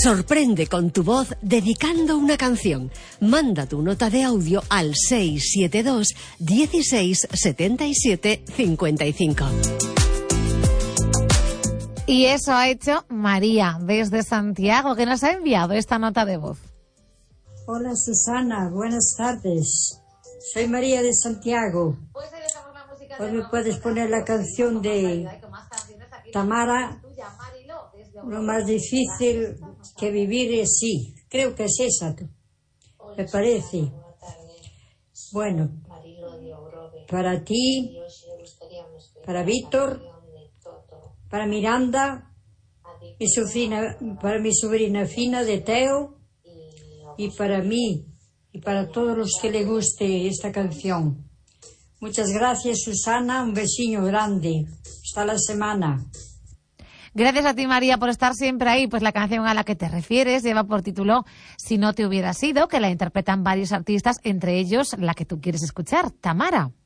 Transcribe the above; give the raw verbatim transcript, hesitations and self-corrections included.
Sorprende con tu voz dedicando una canción. Manda tu nota de audio al seis siete dos, dieciséis, setenta y siete, cincuenta y cinco. Y eso ha hecho María desde Santiago, que nos ha enviado esta nota de voz. Hola Susana, buenas tardes. Soy María de Santiago. Hoy me puedes poner la canción de Tamara, lo más difícil que vivir es sí. Creo que es esa, me parece. Bueno, para ti, para Víctor, para Miranda, mi sobrina, para mi sobrina Fina de Teo, y para mí, y para todos los que le guste esta canción. Muchas gracias, Susana, un besillo grande. Hasta la semana. Gracias a ti, María, por estar siempre ahí. Pues la canción a la que te refieres lleva por título Si no te hubiera sido, que la interpretan varios artistas, entre ellos la que tú quieres escuchar, Tamara.